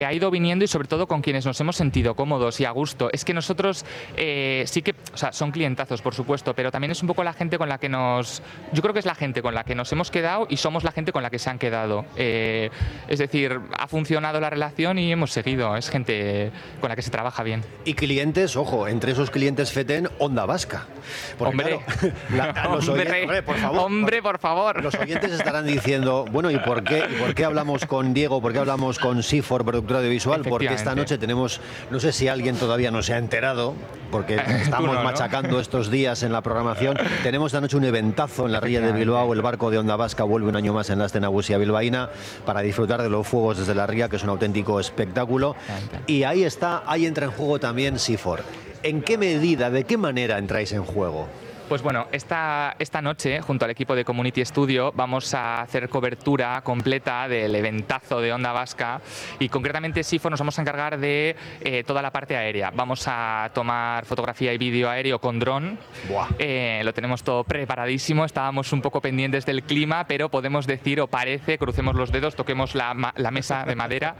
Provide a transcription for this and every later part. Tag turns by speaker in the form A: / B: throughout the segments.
A: ha ido viniendo y sobre todo con quienes nos hemos sentido cómodos y a gusto. Es que nosotros sí que, o sea, son clientazos, por supuesto, pero también es un poco la gente con la que yo creo que es la gente con la que nos hemos quedado y somos la gente con la que se han quedado. Es decir, ha funcionado la relación y hemos seguido. Es gente con la que se trabaja bien.
B: Y clientes, ojo, entre esos clientes FETEN, Onda Vasca. Porque,
A: hombre,
B: claro,
A: hombre, por favor.
B: Los oyentes estarán diciendo, bueno, ¿y por qué hablamos con Diego? ¿Por qué hablamos con Sifor, productor audiovisual? Porque esta noche tenemos, no sé si alguien todavía no se ha enterado, porque estamos machacando estos días en la programación. Tenemos esta noche un eventazo en la Ría de Bilbao. El barco de Onda Vasca vuelve un año más en la escena Nagusia bilbaína para disfrutar de los fuegos desde la Ría, que es un auténtico espectáculo. Y ahí entra en juego también Sifor. ¿En qué medida, de qué manera entráis en juego?
A: Pues bueno, esta noche, junto al equipo de Community Studio, vamos a hacer cobertura completa del eventazo de Onda Vasca y concretamente Sifor nos vamos a encargar de toda la parte aérea. Vamos a tomar fotografía y vídeo aéreo con dron. Lo tenemos todo preparadísimo, estábamos un poco pendientes del clima, pero podemos decir, o parece, crucemos los dedos, toquemos la mesa de madera,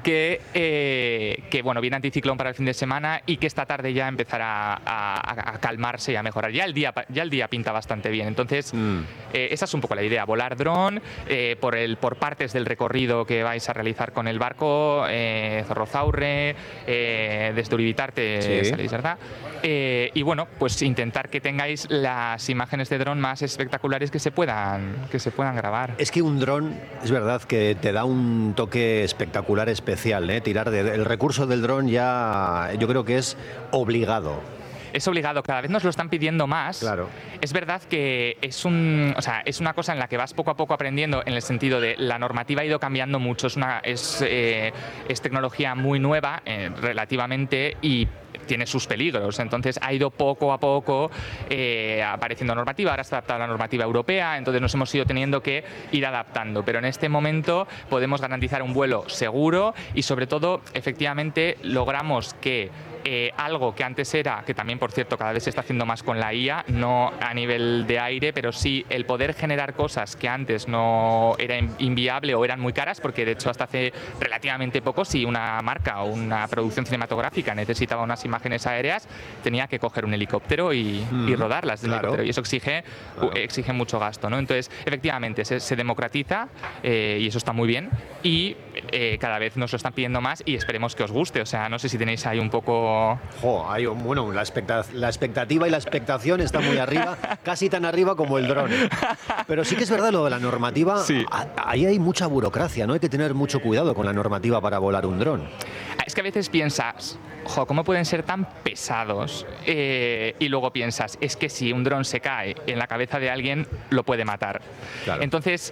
A: que bueno, viene anticiclón para el fin de semana y que esta tarde ya empezará a calmarse y a mejorar. Ya el día pinta bastante bien. Entonces, esa es un poco la idea, volar dron por partes del recorrido que vais a realizar con el barco, Zorrozaurre, desde Uribitarte salís, ¿verdad? Y bueno, pues intentar que tengáis las imágenes de dron más espectaculares que se puedan grabar.
B: Es que un dron, es verdad que te da un toque espectacular, especial, ¿eh? El recurso del dron ya yo creo que es obligado.
A: Es obligado, cada vez nos lo están pidiendo más.
B: Claro.
A: Es verdad que es una cosa en la que vas poco a poco aprendiendo, en el sentido de la normativa ha ido cambiando mucho, es tecnología muy nueva relativamente y tiene sus peligros, entonces ha ido poco a poco apareciendo normativa, ahora está adaptada a la normativa europea, entonces nos hemos ido teniendo que ir adaptando, pero en este momento podemos garantizar un vuelo seguro y sobre todo, efectivamente, logramos que algo que antes era, que también por cierto cada vez se está haciendo más con la IA, no a nivel de aire, pero sí el poder generar cosas que antes no era inviable o eran muy caras, porque de hecho hasta hace relativamente poco si una marca o una producción cinematográfica necesitaba unas imágenes aéreas, tenía que coger un helicóptero y rodarlas del helicóptero, y eso exige mucho gasto, ¿no? Entonces efectivamente se democratiza y eso está muy bien y cada vez nos lo están pidiendo más y esperemos que os guste, o sea, no sé si tenéis ahí un poco...
B: Bueno, la expectativa y la expectación está muy arriba, casi tan arriba como el dron. Pero sí que es verdad lo de la normativa, ahí hay mucha burocracia, ¿no? Hay que tener mucho cuidado con la normativa para volar un dron.
A: Es que a veces piensas, ¿cómo pueden ser tan pesados? Y luego piensas, es que si un dron se cae en la cabeza de alguien, lo puede matar. Claro. Entonces,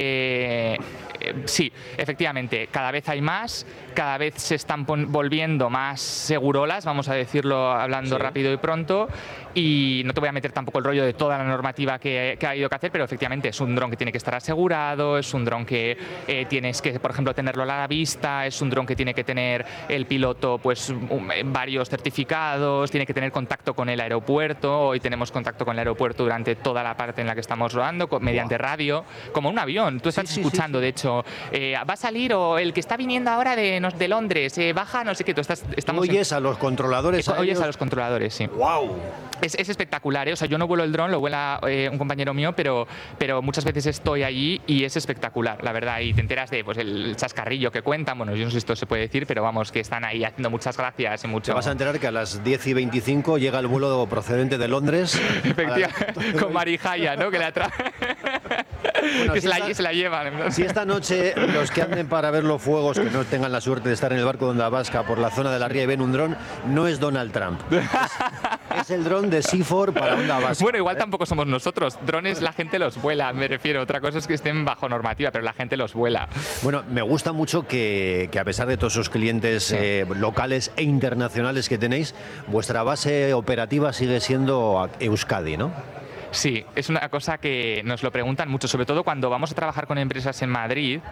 A: sí, efectivamente, cada vez hay más, cada vez se están volviendo más segurolas, vamos a decirlo hablando rápido y pronto, y no te voy a meter tampoco el rollo de toda la normativa que ha habido que hacer, pero efectivamente es un dron que tiene que estar asegurado, es un dron que tienes que, por ejemplo, tenerlo a la vista, es un dron que tiene que tener el piloto pues varios certificados, tiene que tener contacto con el aeropuerto, hoy tenemos contacto con el aeropuerto durante toda la parte en la que estamos rodando, mediante radio, como un avión, tú estás escuchando, de hecho, va a salir o el que está viniendo ahora de Londres, baja, no sé qué,
B: oyes a los controladores.
A: Oyes a los controladores, sí.
B: ¡Wow!
A: Es espectacular, ¿eh? O sea, yo no vuelo el dron, lo vuela un compañero mío, pero muchas veces estoy allí y es espectacular, la verdad, y te enteras de pues el chascarrillo que cuentan, bueno, yo no sé si esto se puede decir, pero vamos, que están ahí haciendo muchas gracias y mucho...
B: Te vas a enterar que a las 10:25 llega el vuelo procedente de Londres.
A: Efectivamente, con Marijaya, ¿no? Que la trae... Bueno, que se la llevan, ¿no?
B: Si esta noche los que anden para ver los fuegos, que no tengan la suerte de estar en el barco de Onda Vasca por la zona de la Ría y ven un dron, no es Donald Trump. Es el dron de Sifor para Onda Vasca.
A: Bueno, igual tampoco somos nosotros. Drones la gente los vuela, me refiero. Otra cosa es que estén bajo normativa, pero la gente los vuela.
B: Bueno, me gusta mucho que a pesar de todos esos clientes locales e internacionales que tenéis, vuestra base operativa sigue siendo Euskadi, ¿no?
A: Sí, es una cosa que nos lo preguntan mucho, sobre todo cuando vamos a trabajar con empresas en Madrid.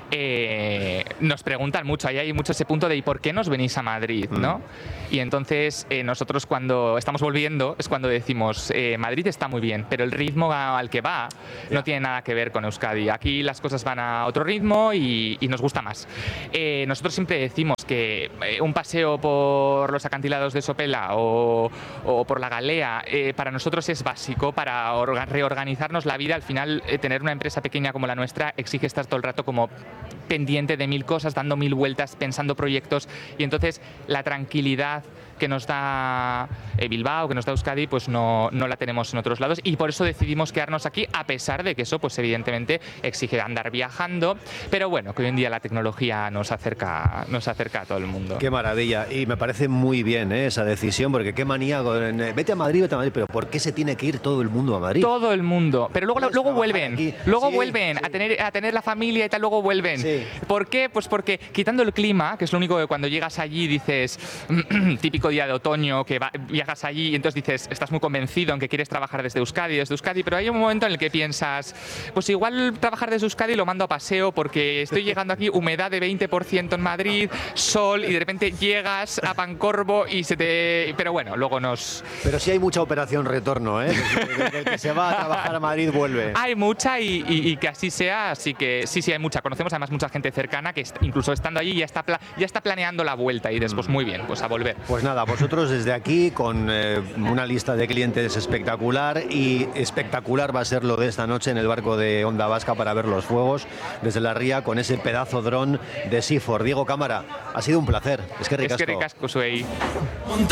A: nos preguntan mucho, ahí hay mucho ese punto de ¿y por qué nos venís a Madrid? ¿No? Y entonces nosotros cuando estamos volviendo es cuando decimos Madrid está muy bien, pero el ritmo al que va no tiene nada que ver con Euskadi. Aquí las cosas van a otro ritmo y nos gusta más. Nosotros siempre decimos que un paseo por los acantilados de Sopela o por la Galea para nosotros es básico para reorganizarnos la vida. Al final, tener una empresa pequeña como la nuestra exige estar todo el rato como pendiente de 1000 cosas, dando 1000 vueltas, pensando proyectos, y entonces la tranquilidad que nos da Bilbao, que nos da Euskadi, pues no la tenemos en otros lados, y por eso decidimos quedarnos aquí, a pesar de que eso pues evidentemente exige andar viajando, pero bueno, que hoy en día la tecnología nos acerca a todo el mundo.
B: Qué maravilla, y me parece muy bien esa decisión, porque qué manía vete a Madrid, pero ¿por qué se tiene que ir todo el mundo a Madrid?
A: Todo el mundo, pero luego vuelven, vuelven a tener la familia y tal, luego vuelven. Sí. ¿Por qué? Pues porque quitando el clima, que es lo único que cuando llegas allí dices, típico día de otoño, que viajas allí y entonces dices, estás muy convencido en que quieres trabajar desde Euskadi, pero hay un momento en el que piensas, pues igual trabajar desde Euskadi lo mando a paseo porque estoy llegando aquí, humedad de 20% en Madrid, sol, y de repente llegas a Pancorbo y pero bueno, luego
B: Pero sí hay mucha operación retorno, ¿eh? El que se va a trabajar a Madrid vuelve.
A: Hay mucha y que así sea, así que sí hay mucha. Conocemos además mucha gente cercana que incluso estando allí ya está planeando la vuelta y después muy bien, pues a volver.
B: Pues nada, vosotros desde aquí con una lista de clientes espectacular, y espectacular va a ser lo de esta noche en el barco de Onda Vasca para ver los fuegos desde la ría con ese pedazo dron de Seafor. Diego Cámara, ha sido un placer. Es que ricasco.
A: Zuei.